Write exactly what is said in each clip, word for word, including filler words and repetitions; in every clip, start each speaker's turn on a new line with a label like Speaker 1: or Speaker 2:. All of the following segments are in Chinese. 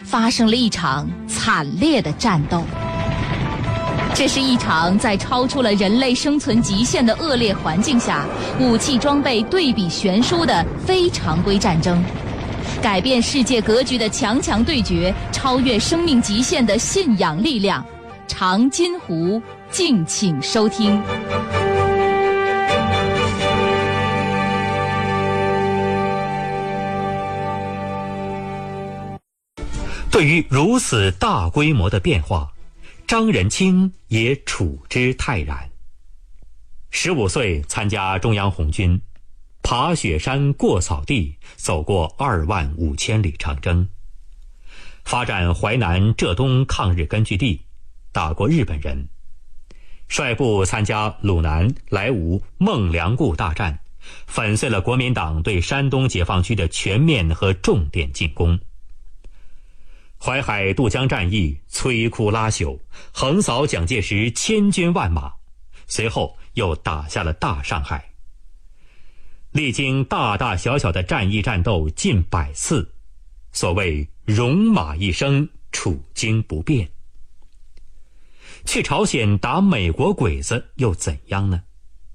Speaker 1: 发生了一场惨烈的战斗。这是一场在超出了人类生存极限的恶劣环境下，武器装备对比悬殊的非常规战争，改变世界格局的强强对决，超越生命极限的信仰力量。长津湖，敬请收听。
Speaker 2: 对于如此大规模的变化，张人清也处之泰然。十五岁参加中央红军，爬雪山过草地，走过二万五千里长征，发展淮南浙东抗日根据地，打过日本人，率部参加鲁南、莱芜、孟良崮大战，粉碎了国民党对山东解放区的全面和重点进攻。淮海渡江战役摧枯拉朽，横扫蒋介石千军万马，随后又打下了大上海。历经大大小小的战役战斗近百次，所谓戎马一生，处惊不变。去朝鲜打美国鬼子又怎样呢？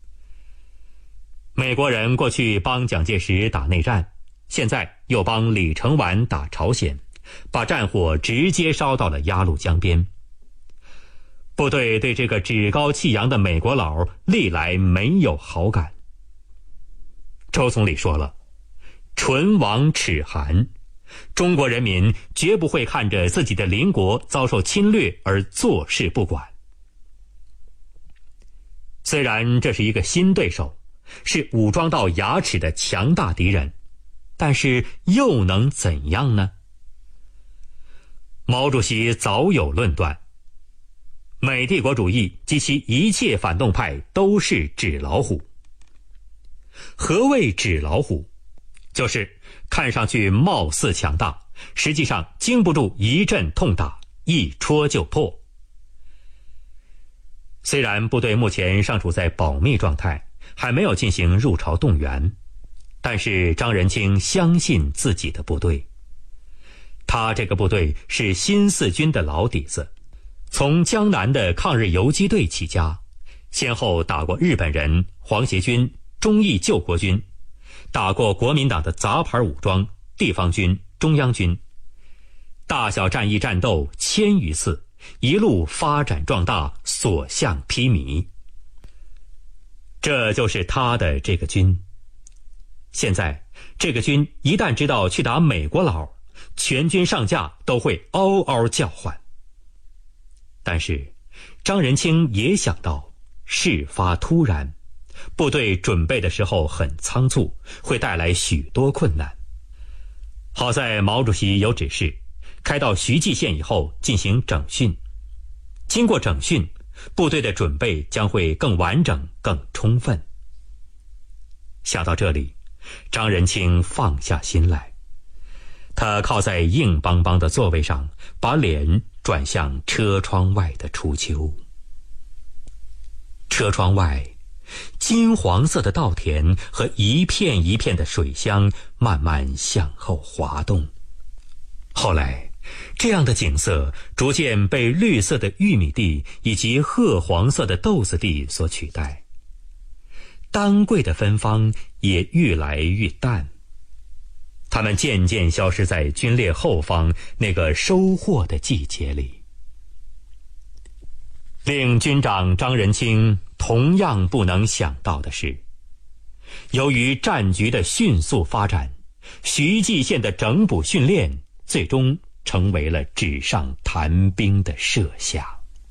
Speaker 2: 美国人过去帮蒋介石打内战，现在又帮李承晚打朝鲜，把战火直接烧到了鸭绿江边。部队对这个趾高气扬的美国佬历来没有好感。周总理说了，唇亡齿寒，中国人民绝不会看着自己的邻国遭受侵略而坐视不管。虽然这是一个新对手，是武装到牙齿的强大敌人，但是又能怎样呢？毛主席早有论断，美帝国主义及其一切反动派都是纸老虎。何谓纸老虎？就是看上去貌似强大，实际上经不住一阵痛打，一戳就破。虽然部队目前尚处在保密状态，还没有进行入朝动员，但是张人清相信自己的部队。他这个部队是新四军的老底子，从江南的抗日游击队起家，先后打过日本人、皇协军、忠义救国军，打过国民党的杂牌武装、地方军、中央军，大小战役战斗千余次，一路发展壮大，所向披靡。这就是他的这个军。现在这个军一旦知道去打美国佬，全军上下都会嗷嗷叫唤。但是张人清也想到，事发突然，部队准备的时候很仓促，会带来许多困难。好在毛主席有指示，开到徐蓟县以后进行整训，经过整训，部队的准备将会更完整、更充分。想到这里，张人清放下心来，他靠在硬邦邦的座位上，把脸转向车窗外的初秋。车窗外，金黄色的稻田和一片一片的水乡慢慢向后滑动。后来，这样的景色逐渐被绿色的玉米地以及褐黄色的豆子地所取代，丹桂的芬芳也愈来愈淡，它们渐渐消失在军列后方那个收获的季节里。令军长张人清同样不能想到的是，由于战局的迅速发展，徐蓟县的整补训练最终成为了纸上谈兵的设想。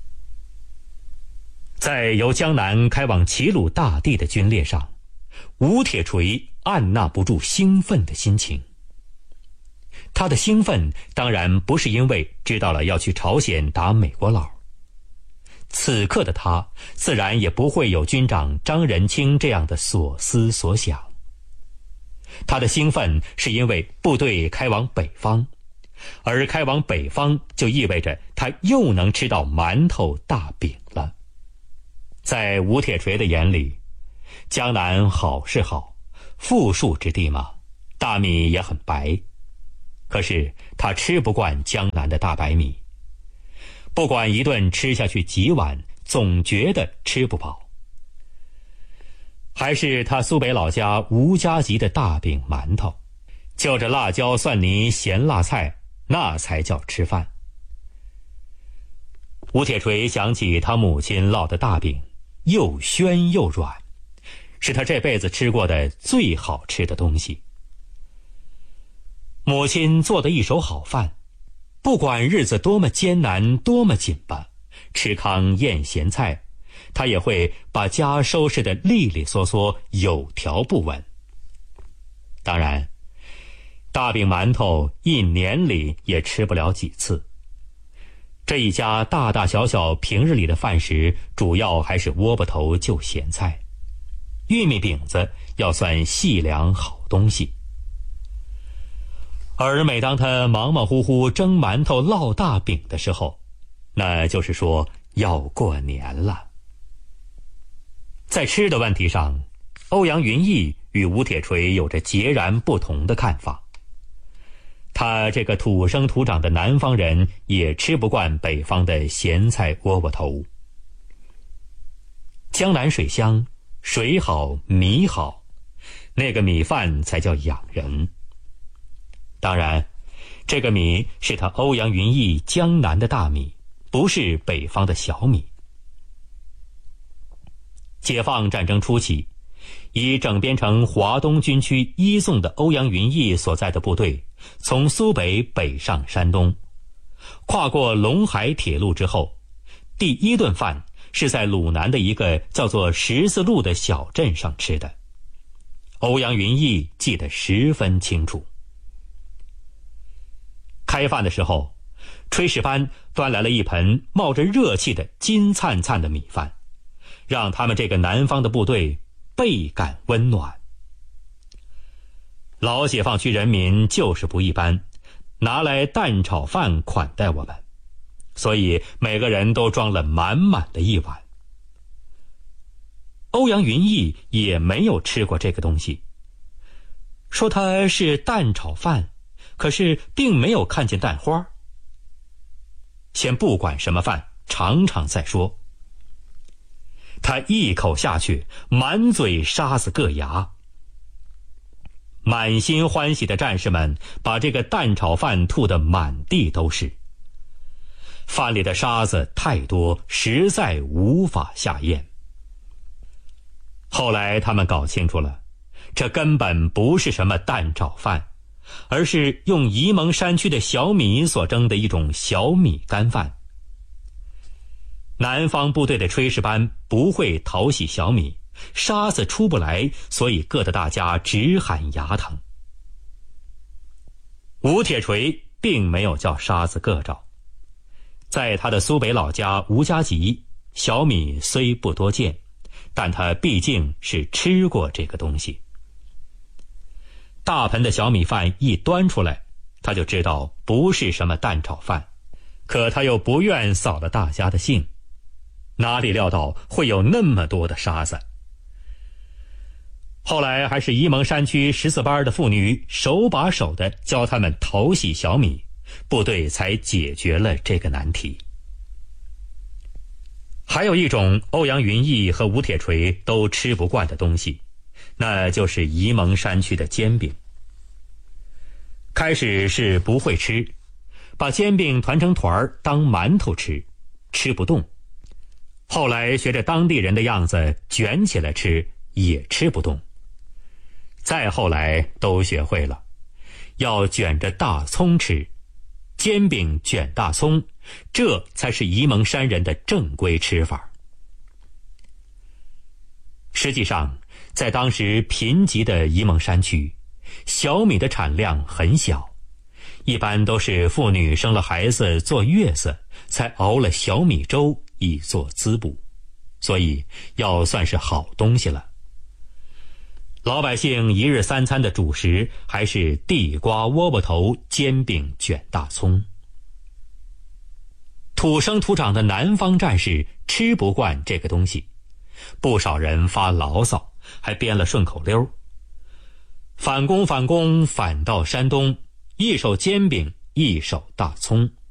Speaker 2: 在由江南开往齐鲁大地的军列上，吴铁锤按捺不住兴奋的心情。他的兴奋当然不是因为知道了要去朝鲜打美国佬，此刻的他自然也不会有军长张人清这样的所思所想。他的兴奋是因为部队开往北方，而开往北方就意味着他又能吃到馒头大饼了。在吴铁锤的眼里，江南好是好，富庶之地嘛，大米也很白，可是他吃不惯江南的大白米，不管一顿吃下去几碗，总觉得吃不饱。还是他苏北老家吴家集的大饼馒头，就着辣椒蒜泥咸辣菜，那才叫吃饭。吴铁锤想起他母亲烙的大饼，又暄又软，是他这辈子吃过的最好吃的东西。母亲做的一手好饭，不管日子多么艰难多么紧巴，吃糠咽咸菜，他也会把家收拾得利利索索，有条不紊。当然，大饼馒头一年里也吃不了几次。这一家大大小小平日里的饭食，主要还是窝巴头就咸菜，玉米饼子要算细粮好东西。而每当他忙忙乎乎蒸馒头烙大饼的时候，那就是说要过年了。在吃的问题上，欧阳云逸与吴铁锤有着截然不同的看法。他这个土生土长的南方人也吃不惯北方的咸菜窝窝头。江南水乡，水好米好，那个米饭才叫养人。当然，这个米是他欧阳云逸江南的大米，不是北方的小米。解放战争初期，已整编成华东军区一纵的欧阳云逸所在的部队，从苏北北上山东，跨过陇海铁路之后，第一顿饭是在鲁南的一个叫做十字路的小镇上吃的。欧阳云逸记得十分清楚。开饭的时候，炊事班端来了一盆冒着热气的金灿灿的米饭，让他们这个南方的部队倍感温暖。老解放区人民就是不一般，拿来蛋炒饭款待我们，所以每个人都装了满满的一碗。欧阳云逸也没有吃过这个东西，说它是蛋炒饭，可是并没有看见蛋花。先不管什么饭，尝尝再说。他一口下去，满嘴沙子硌牙。满心欢喜的战士们把这个蛋炒饭吐得满地都是。饭里的沙子太多，实在无法下咽。后来他们搞清楚了，这根本不是什么蛋炒饭，而是用沂蒙山区的小米所蒸的一种小米干饭。南方部队的炊事班不会淘洗小米，沙子出不来，所以硌得大家直喊牙疼。吴铁锤并没有叫沙子硌着，在他的苏北老家吴家集，小米虽不多见，但他毕竟是吃过这个东西。大盆的小米饭一端出来，他就知道不是什么蛋炒饭，可他又不愿扫了大家的兴，哪里料到会有那么多的沙子。后来还是沂蒙山区十四班的妇女手把手地教他们淘洗小米，部队才解决了这个难题。还有一种欧阳云逸和吴铁锤都吃不惯的东西，那就是沂蒙山区的煎饼。开始是不会吃，把煎饼团成团儿当馒头吃，吃不动。后来学着当地人的样子卷起来吃，也吃不动。再后来都学会了，要卷着大葱吃，煎饼卷大葱，这才是沂蒙山人的正规吃法。实际上，在当时贫瘠的沂蒙山区，小米的产量很小，一般都是妇女生了孩子坐月子，才熬了小米粥以作滋补，所以要算是好东西了。老百姓一日三餐的主食还是地瓜、窝窝头、煎饼、卷大葱。土生土长的南方战士吃不惯这个东西，不少人发牢骚，还编了顺口溜：反攻反攻反到山东，一手煎饼一手大葱。